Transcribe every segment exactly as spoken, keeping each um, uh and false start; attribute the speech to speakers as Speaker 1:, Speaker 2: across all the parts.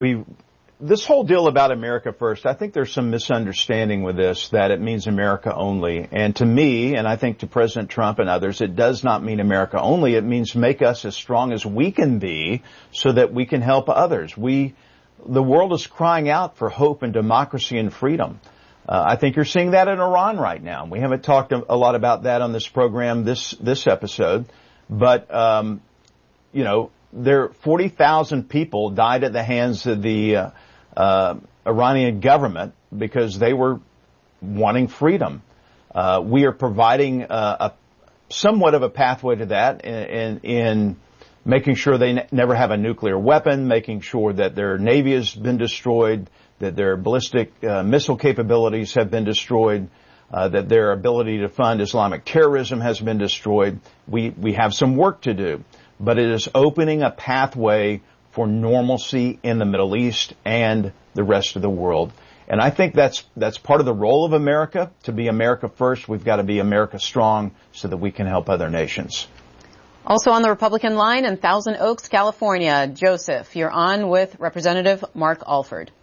Speaker 1: we, this whole deal about America first, I think there's some misunderstanding with this, that it means America only. And to me, and I think to President Trump and others, it does not mean America only. It means make us as strong as we can be so that we can help others. We, the world is crying out for hope and democracy and freedom. Uh, I think you're seeing that in Iran right now. We haven't talked a, a lot about that on this program, this, this episode, but, um, you know, there, forty thousand people died at the hands of the, uh, Uh, Iranian government because they were wanting freedom. Uh, we are providing uh, a somewhat of a pathway to that in, in, in making sure they ne- never have a nuclear weapon, making sure that their navy has been destroyed, that their ballistic uh, missile capabilities have been destroyed, uh, that their ability to fund Islamic terrorism has been destroyed. We, we have some work to do, but it is opening a pathway for normalcy in the Middle East and the rest of the world. And I think that's that's part of the role of America. To be America first, we've got to be America strong so that we can help other nations.
Speaker 2: Also on the Republican line in Thousand Oaks, California, Joseph, you're on with Representative Mark Alford.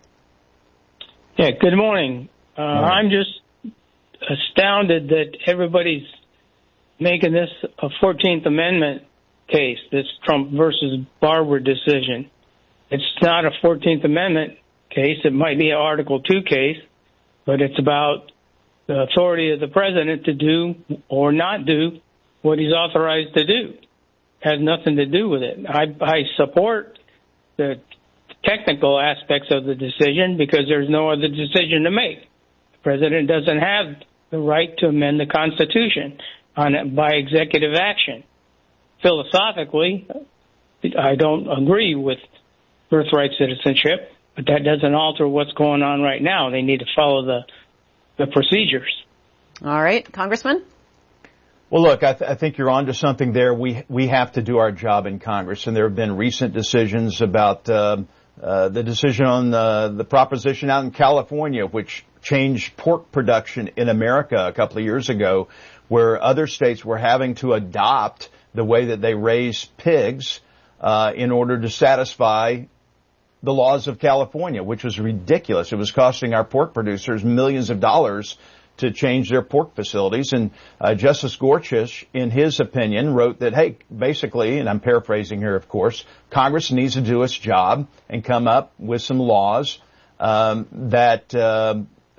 Speaker 3: Yeah, good morning. Uh, I'm just astounded that everybody's making this a fourteenth Amendment case, this Trump versus Barber decision. It's not a fourteenth Amendment case. It might be an Article two case, but it's about the authority of the president to do or not do what he's authorized to do. It has nothing to do with it. I, I support the technical aspects of the decision because there's no other decision to make. The president doesn't have the right to amend the Constitution on by executive action. Philosophically, I don't agree with birthright citizenship, but that doesn't alter what's going on right now. They need to follow the the procedures.
Speaker 2: All right, Congressman?
Speaker 1: Well, look, I, th- I think you're onto something there. We we have to do our job in Congress, and there have been recent decisions about uh, uh, the decision on the, the proposition out in California, which changed pork production in America a couple of years ago, where other states were having to adopt the way that they raise pigs uh, in order to satisfy the laws of California, which was ridiculous. It was costing our pork producers millions of dollars to change their pork facilities. And uh, Justice Gorsuch, in his opinion, wrote that, hey, basically, and I'm paraphrasing here, of course, Congress needs to do its job and come up with some laws um, that uh,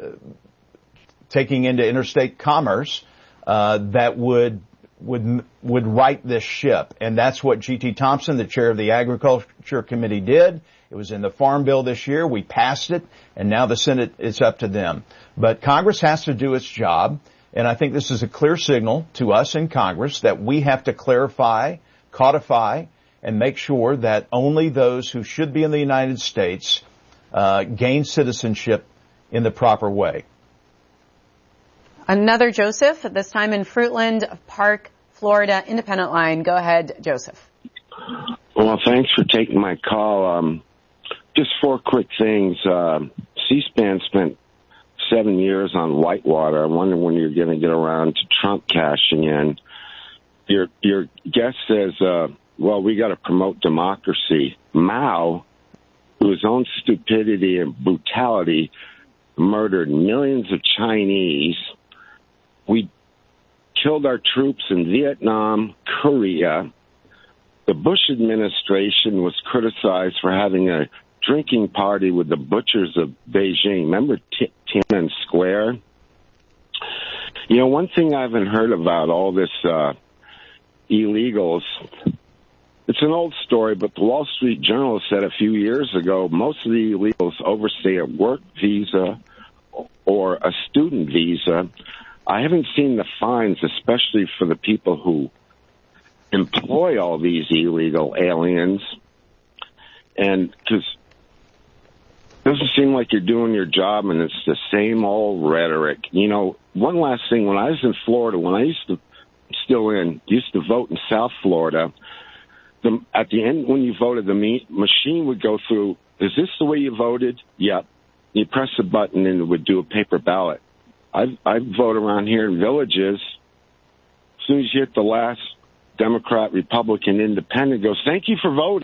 Speaker 1: taking into interstate commerce uh, that would would would right this ship. And that's what G T Thompson, the chair of the Agriculture Committee, did. It was in the Farm Bill this year. We passed it, and now the Senate, it's up to them. But Congress has to do its job, and I think this is a clear signal to us in Congress that we have to clarify, codify, and make sure that only those who should be in the United States uh, gain citizenship in the proper way.
Speaker 2: Another Joseph, this time in Fruitland Park, Florida, Independent Line. Go ahead, Joseph.
Speaker 4: Well, thanks for taking my call. Um, just four quick things. Uh, C-SPAN spent seven years on Whitewater. I wonder when you're going to get around to Trump cashing in. Your your guest says, uh, well, we got to promote democracy. Mao, through his own stupidity and brutality, murdered millions of Chinese. We killed our troops in Vietnam, Korea. The Bush administration was criticized for having a drinking party with the butchers of Beijing. Remember T- Tiananmen Square? You know, one thing I haven't heard about all this uh, illegals, it's an old story, but the Wall Street Journal said a few years ago most of the illegals overstay a work visa or a student visa. I haven't seen the fines, especially for the people who employ all these illegal aliens, and because it doesn't seem like you're doing your job, and it's the same old rhetoric. You know, one last thing, when I was in Florida, when I used to, still in, used to vote in South Florida, the, at the end when you voted, the me- machine would go through, is this the way you voted? Yep. You press a button and it would do a paper ballot. I I vote around here in villages. As soon as you hit the last Democrat, Republican, Independent, goes, thank you for voting.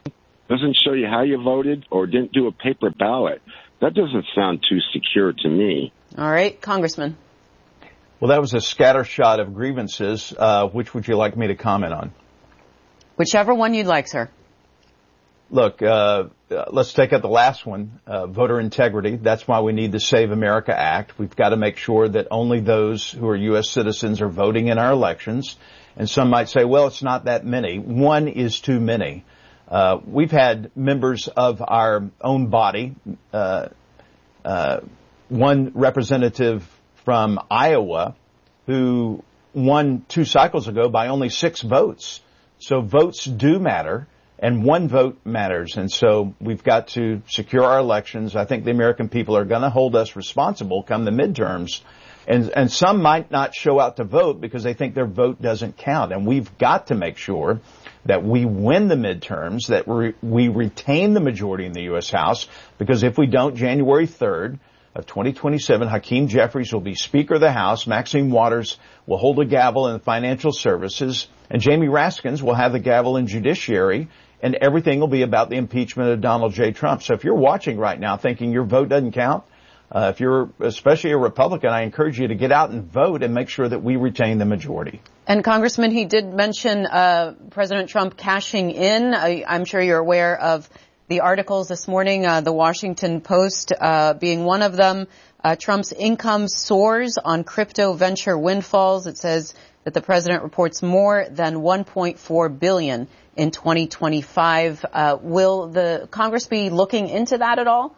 Speaker 4: doesn't show you how you voted or didn't do a paper ballot. That doesn't sound too secure to me.
Speaker 2: All right, Congressman.
Speaker 1: Well, that was a scattershot of grievances. Uh, which would you like me to comment on?
Speaker 2: Whichever one you'd like, sir.
Speaker 1: Look, uh, let's take up the last one, uh, voter integrity. That's why we need the Save America Act. We've got to make sure that only those who are U S citizens are voting in our elections. And some might say, well, it's not that many. One is too many. Uh, we've had members of our own body, uh, uh, one representative from Iowa who won two cycles ago by only six votes. So votes do matter, and one vote matters. And so we've got to secure our elections. I think the American people are going to hold us responsible come the midterms. And, and some might not show out to vote because they think their vote doesn't count. And we've got to make sure that we win the midterms, that we, we retain the majority in the U S House, because if we don't, January third of twenty twenty-seven, Hakeem Jeffries will be Speaker of the House, Maxine Waters will hold a gavel in financial services, and Jamie Raskins will have the gavel in judiciary, and everything will be about the impeachment of Donald J. Trump. So if you're watching right now thinking your vote doesn't count, Uh, if you're especially a Republican, I encourage you to get out and vote and make sure that we retain the majority.
Speaker 2: And Congressman, he did mention uh, President Trump cashing in. I, I'm sure you're aware of the articles this morning, uh, the Washington Post uh, being one of them. Uh, Trump's income soars on crypto venture windfalls. It says that the president reports more than one point four billion dollars in twenty twenty-five. Uh, will the Congress be looking into that at all?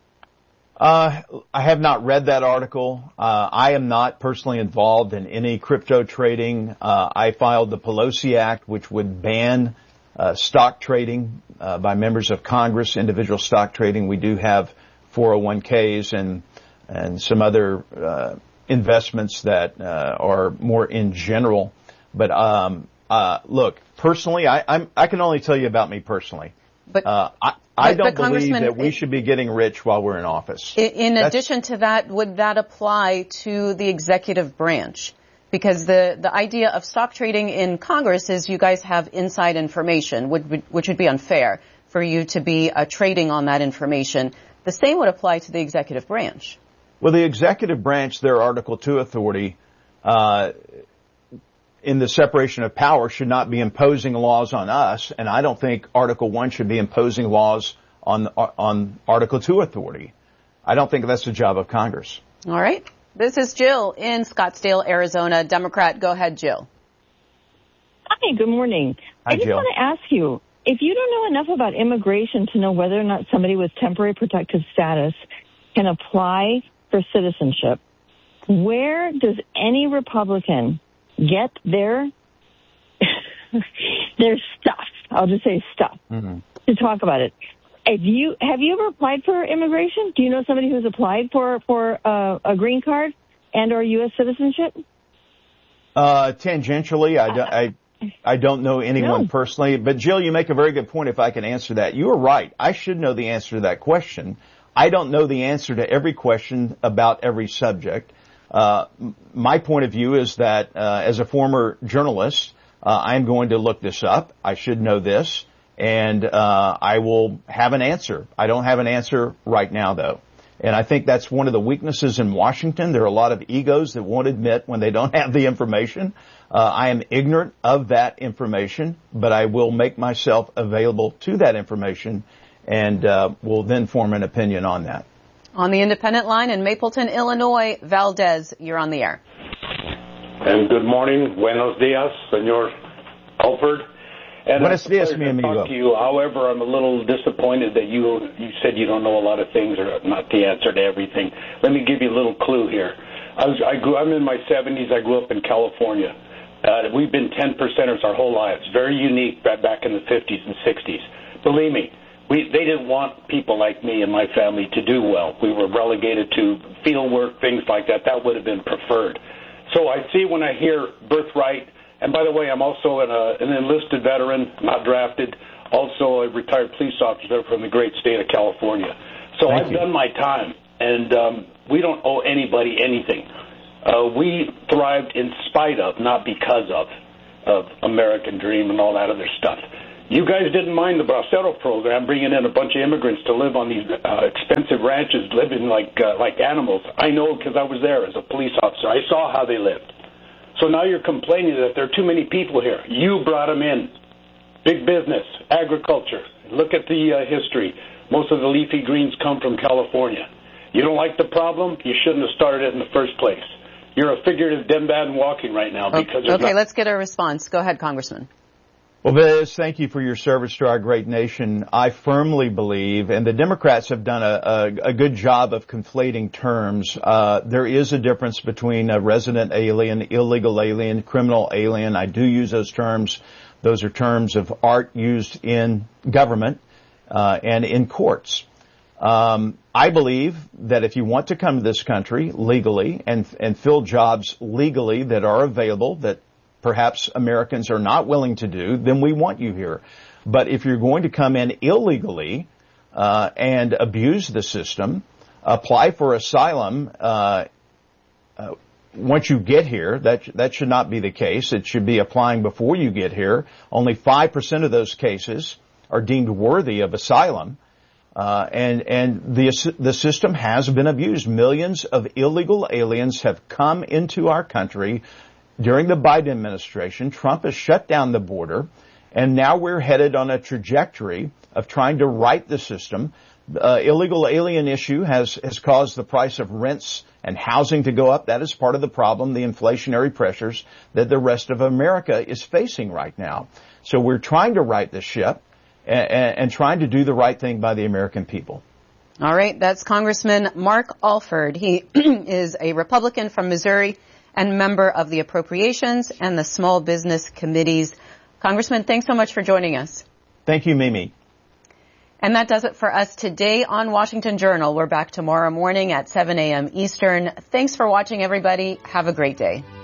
Speaker 1: Uh, I have not read that article. Uh, I am not personally involved in any crypto trading. Uh, I filed the Pelosi Act, which would ban uh, stock trading uh, by members of Congress, individual stock trading. We do have four oh one k's and and some other uh, investments that uh, are more in general. But um, uh, look, personally, I, I'm, I can only tell you about me personally.
Speaker 2: But
Speaker 1: uh, I, I
Speaker 2: but,
Speaker 1: don't
Speaker 2: but
Speaker 1: believe that we should be getting rich while we're in office.
Speaker 2: In, in
Speaker 1: That's,
Speaker 2: addition to that, would that apply to the executive branch? Because the, the idea of stock trading in Congress is you guys have inside information, which, which would be unfair for you to be uh, trading on that information. The same would apply to the executive branch.
Speaker 1: Well, the executive branch, their Article two authority, uh, in the separation of power should not be imposing laws on us, and I don't think Article one should be imposing laws on on Article two authority. I don't think that's the job of Congress.
Speaker 2: All right. This is Jill in Scottsdale, Arizona, Democrat. Go ahead, Jill.
Speaker 5: Hi, good morning.
Speaker 1: Hi,
Speaker 5: I just
Speaker 1: Jill.
Speaker 5: want to ask you, if you don't know enough about immigration to know whether or not somebody with temporary protected status can apply for citizenship, where does any Republican get their their stuff? I'll just say stuff mm-hmm. to talk about it. Have you have you ever applied for immigration? Do you know somebody who's applied for for uh, a green card and or U S citizenship?
Speaker 1: Uh, tangentially, I, do, I I don't know anyone no. personally, but Jill, you make a very good point. If I can answer that, you are right. I should know the answer to that question. I don't know the answer to every question about every subject. Uh, my point of view is that, uh, as a former journalist, uh, I'm going to look this up. I should know this, and, uh, I will have an answer. I don't have an answer right now, though. And I think that's one of the weaknesses in Washington. There are a lot of egos that won't admit when they don't have the information. Uh, I am ignorant of that information, but I will make myself available to that information and, uh, will then form an opinion on that.
Speaker 2: On the independent line in Mapleton, Illinois, Valdez, you're on the air.
Speaker 6: And good morning. Buenos dias, Senor Alford. And
Speaker 1: Buenos dias, mi amigo.
Speaker 6: Talk to you. However, I'm a little disappointed that you you said you don't know a lot of things or not the answer to everything. Let me give you a little clue here. I was I grew I'm in my seventies. I grew up in California. Uh, we've been ten percenters our whole lives. Very unique back in the fifties and sixties. Believe me. We, they didn't want people like me and my family to do well. We were relegated to field work, things like that. That would have been preferred. So I see when I hear birthright, and by the way, I'm also an, uh, an enlisted veteran, not drafted, also a retired police officer from the great state of California. So
Speaker 1: Thank
Speaker 6: I've
Speaker 1: you.
Speaker 6: done my time, and um, we don't owe anybody anything. Uh, we thrived in spite of, not because of, of American Dream and all that other stuff. You guys didn't mind the Bracero program, bringing in a bunch of immigrants to live on these uh, expensive ranches, living like uh, like animals. I know because I was there as a police officer. I saw how they lived. So now you're complaining that there are too many people here. You brought them in. Big business, agriculture. Look at the uh, history. Most of the leafy greens come from California. You don't like the problem? You shouldn't have started it in the first place. You're a figurative Demban walking right now because...
Speaker 2: Okay, okay
Speaker 6: not-
Speaker 2: let's get a response. Go ahead, Congressman.
Speaker 1: Well, Viz, thank you for your service to our great nation. I firmly believe, and the Democrats have done a, a, a good job of conflating terms. Uh, there is a difference between a resident alien, illegal alien, criminal alien. I do use those terms. Those are terms of art used in government uh, and in courts. Um, I believe that if you want to come to this country legally and and fill jobs legally that are available, that perhaps Americans are not willing to do, then we want you here. But if you're going to come in illegally uh, and abuse the system, apply for asylum uh, uh, once you get here, that that should not be the case. It should be applying before you get here. Only five percent of those cases are deemed worthy of asylum. Uh, and, and the, the system has been abused. Millions of illegal aliens have come into our country during the Biden administration. Trump has shut down the border, and now we're headed on a trajectory of trying to right the system. Uh, illegal alien issue has, has caused the price of rents and housing to go up. That is part of the problem, the inflationary pressures that the rest of America is facing right now. So we're trying to right the ship and, and trying to do the right thing by the American people.
Speaker 2: All right, that's Congressman Mark Alford. He is a Republican from Missouri and member of the Appropriations and the Small Business Committees. Congressman, thanks so much for joining us.
Speaker 1: Thank you, Mimi.
Speaker 2: And that does it for us today on Washington Journal. We're back tomorrow morning at seven a.m. Eastern. Thanks for watching, everybody. Have a great day.